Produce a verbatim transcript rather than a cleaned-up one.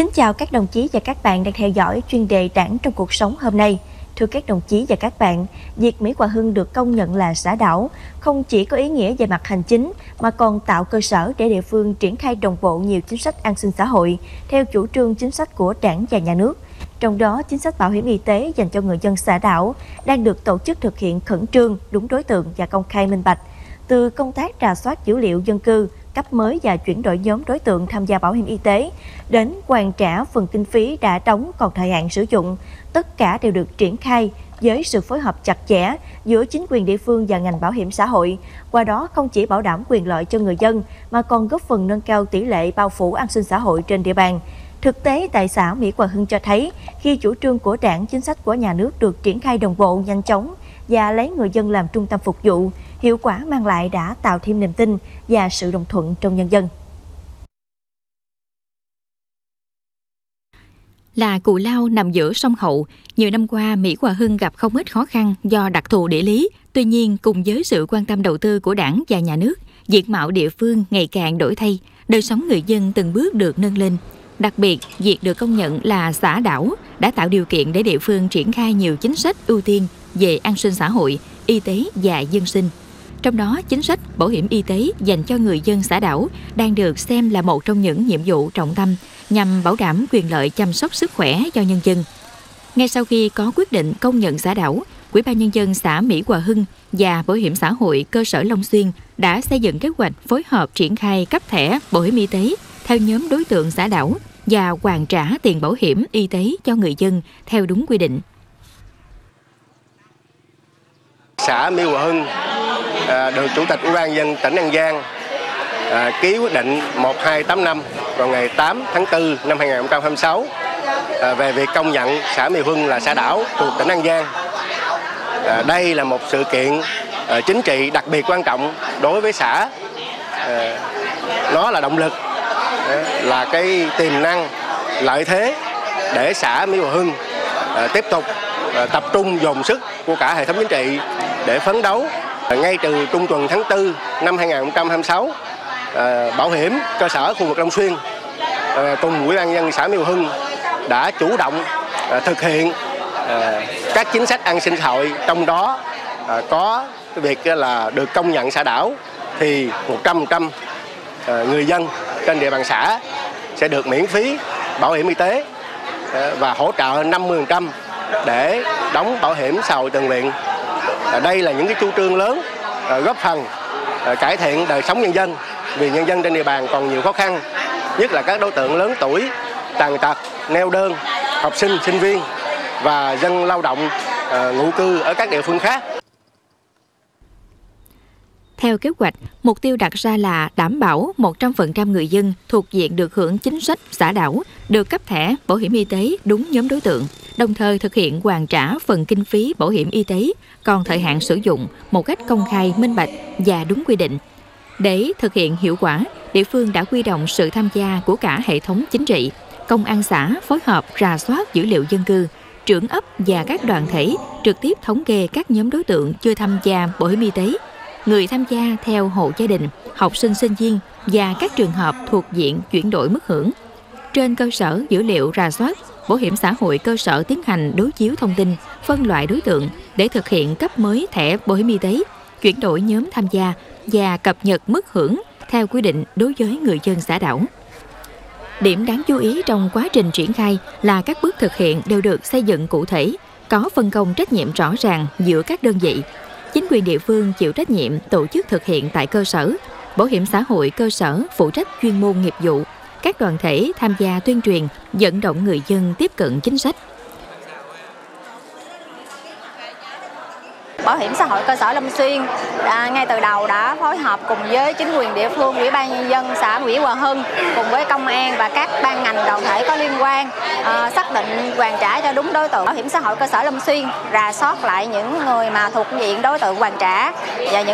Kính chào các đồng chí và các bạn đang theo dõi chuyên đề Đảng trong cuộc sống hôm nay. Thưa các đồng chí và các bạn, việc Mỹ Hòa Hưng được công nhận là xã đảo không chỉ có ý nghĩa về mặt hành chính mà còn tạo cơ sở để địa phương triển khai đồng bộ nhiều chính sách an sinh xã hội theo chủ trương chính sách của Đảng và Nhà nước. Trong đó, chính sách bảo hiểm y tế dành cho người dân xã đảo đang được tổ chức thực hiện khẩn trương, đúng đối tượng và công khai minh bạch. Từ công tác rà soát dữ liệu dân cư, cấp mới và chuyển đổi nhóm đối tượng tham gia bảo hiểm y tế, đến hoàn trả phần kinh phí đã đóng còn thời hạn sử dụng, tất cả đều được triển khai với sự phối hợp chặt chẽ giữa chính quyền địa phương và ngành bảo hiểm xã hội. Qua đó không chỉ bảo đảm quyền lợi cho người dân mà còn góp phần nâng cao tỷ lệ bao phủ an sinh xã hội trên địa bàn. Thực tế tại xã Mỹ Hòa Hưng cho thấy, khi chủ trương của Đảng, chính sách của nhà nước được triển khai đồng bộ, nhanh chóng và lấy người dân làm trung tâm phục vụ, hiệu quả mang lại đã tạo thêm niềm tin và sự đồng thuận trong nhân dân. Là Cù Lao nằm giữa sông Hậu, nhiều năm qua Mỹ Hòa Hưng gặp không ít khó khăn do đặc thù địa lý. Tuy nhiên, cùng với sự quan tâm đầu tư của Đảng và Nhà nước, diện mạo địa phương ngày càng đổi thay, đời sống người dân từng bước được nâng lên. Đặc biệt, việc được công nhận là xã đảo đã tạo điều kiện để địa phương triển khai nhiều chính sách ưu tiên về an sinh xã hội, y tế và dân sinh. Trong đó, chính sách bảo hiểm y tế dành cho người dân xã đảo đang được xem là một trong những nhiệm vụ trọng tâm nhằm bảo đảm quyền lợi chăm sóc sức khỏe cho nhân dân. Ngay sau khi có quyết định công nhận xã đảo, Ủy ban Nhân dân xã Mỹ Hòa Hưng và Bảo hiểm xã hội cơ sở Long Xuyên đã xây dựng kế hoạch phối hợp triển khai cấp thẻ bảo hiểm y tế theo nhóm đối tượng xã đảo và hoàn trả tiền bảo hiểm y tế cho người dân theo đúng quy định. Xã Mỹ Hòa Hưng được Chủ tịch Ủy ban Nhân dân tỉnh An Giang ký quyết định một hai tám năm vào ngày tám tháng tư năm hai nghìn không trăm hai mươi sáu về việc công nhận xã Mỹ Hòa Hưng là xã đảo thuộc tỉnh An Giang. Đây là một sự kiện chính trị đặc biệt quan trọng đối với xã. Nó là động lực, là cái tiềm năng, lợi thế để xã Mỹ Hòa Hưng tiếp tục tập trung dồn sức của cả hệ thống chính trị để phấn đấu. Ngay từ trung tuần tháng tư năm hai nghìn không trăm hai mươi sáu, Bảo hiểm cơ sở khu vực Long Xuyên cùng Ủy ban Nhân dân xã Mỹ Hòa Hưng đã chủ động thực hiện các chính sách an sinh xã hội, trong đó có cái việc là được công nhận xã đảo thì một trăm phần trăm người dân trên địa bàn xã sẽ được miễn phí bảo hiểm y tế và hỗ trợ năm mươi phần trăm để đóng bảo hiểm xã hội tự nguyện. Đây là những cái chủ trương lớn góp phần cải thiện đời sống nhân dân, vì nhân dân trên địa bàn còn nhiều khó khăn, nhất là các đối tượng lớn tuổi, tàn tật, neo đơn, học sinh, sinh viên và dân lao động ngụ cư ở các địa phương khác. Theo kế hoạch, mục tiêu đặt ra là đảm bảo một trăm phần trăm người dân thuộc diện được hưởng chính sách xã đảo được cấp thẻ bảo hiểm y tế đúng nhóm đối tượng, đồng thời thực hiện hoàn trả phần kinh phí bảo hiểm y tế còn thời hạn sử dụng một cách công khai, minh bạch và đúng quy định. Để thực hiện hiệu quả, địa phương đã huy động sự tham gia của cả hệ thống chính trị, công an xã phối hợp rà soát dữ liệu dân cư, trưởng ấp và các đoàn thể trực tiếp thống kê các nhóm đối tượng chưa tham gia bảo hiểm y tế, người tham gia theo hộ gia đình, học sinh sinh viên và các trường hợp thuộc diện chuyển đổi mức hưởng. Trên cơ sở dữ liệu rà soát, Bảo hiểm xã hội cơ sở tiến hành đối chiếu thông tin, phân loại đối tượng để thực hiện cấp mới thẻ bảo hiểm y tế, chuyển đổi nhóm tham gia và cập nhật mức hưởng theo quy định đối với người dân xã đảo. Điểm đáng chú ý trong quá trình triển khai là các bước thực hiện đều được xây dựng cụ thể, có phân công trách nhiệm rõ ràng giữa các đơn vị. Chính quyền địa phương chịu trách nhiệm tổ chức thực hiện tại cơ sở, Bảo hiểm xã hội cơ sở phụ trách chuyên môn nghiệp vụ, các đoàn thể tham gia tuyên truyền, vận động người dân tiếp cận chính sách. Bảo hiểm xã hội cơ sở Long Xuyên đã, ngay từ đầu đã phối hợp cùng với chính quyền địa phương, Ủy ban Nhân dân xã Mỹ Hòa Hưng cùng với công an và các ban ngành đoàn thể có liên quan uh, xác định hoàn trả cho đúng đối tượng. Bảo hiểm xã hội cơ sở Long Xuyên rà soát lại những người mà thuộc diện đối tượng hoàn trả và những